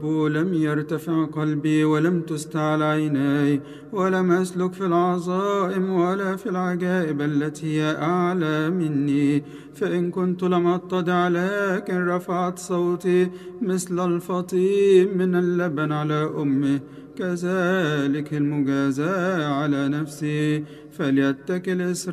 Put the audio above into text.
الرب لم يرتفع قلبي ولم تستعل عيناي، ولم أسلك في العظائم ولا في العجائب التي هي أعلى مني. فإن كنت لم أتضع لكن رفعت صوتي مثل الفطيم من اللبن على أمه، كذلك المجازاة على نفسي. فليتكل إسرائيل